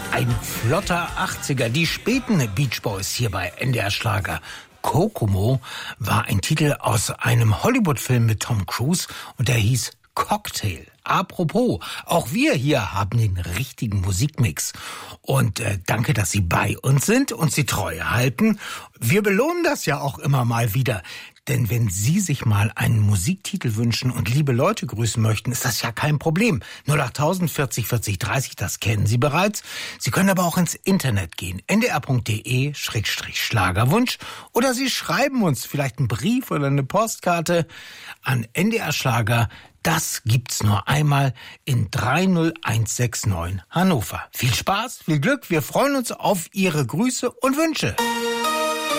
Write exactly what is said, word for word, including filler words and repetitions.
Ein flotter achtziger, die späten Beach Boys hier bei N D R Schlager. Kokomo war ein Titel aus einem Hollywood-Film mit Tom Cruise und der hieß Cocktail. Apropos, auch wir hier haben den richtigen Musikmix. Und äh, danke, dass Sie bei uns sind und Sie Treue halten. Wir belohnen das ja auch immer mal wieder. Denn wenn Sie sich mal einen Musiktitel wünschen und liebe Leute grüßen möchten, ist das ja kein Problem. null acht tausend vierzig vierzig dreißig, das kennen Sie bereits. Sie können aber auch ins Internet gehen, n d r punkt d e Schrägstrich Schlagerwunsch, oder Sie schreiben uns vielleicht einen Brief oder eine Postkarte an N D R Schlager. Das gibt's nur einmal in drei null eins sechs neun Hannover. Viel Spaß, viel Glück, wir freuen uns auf Ihre Grüße und Wünsche.